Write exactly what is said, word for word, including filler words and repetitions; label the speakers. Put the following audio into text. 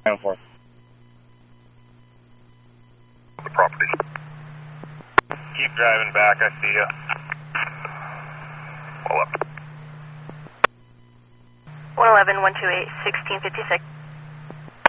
Speaker 1: nine four.
Speaker 2: The property.
Speaker 3: Keep driving back, I see you.
Speaker 2: Well up.
Speaker 4: one eleven, one two eight, sixteen fifty-six.